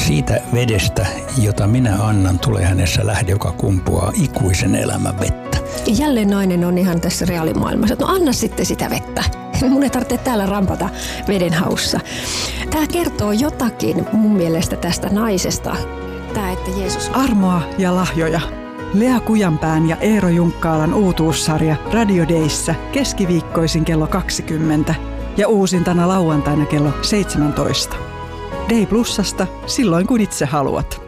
Siitä vedestä, jota minä annan, tulee hänessä lähde, joka kumpuaa ikuisen elämän vettä. Ja jälleen nainen on ihan tässä reaalimaailmassa, että no anna sitten sitä vettä. Mun ei tarvitse täällä rampata veden haussa. Tämä kertoo jotakin mun mielestä tästä naisesta. Tämä, että Jeesus... Armoa ja lahjoja. Lea Kujanpään ja Eero Junkkaalan uutuussarja Radio Dayssä keskiviikkoisin kello 20 ja uusintana lauantaina kello 17. Day Plusasta silloin kun itse haluat.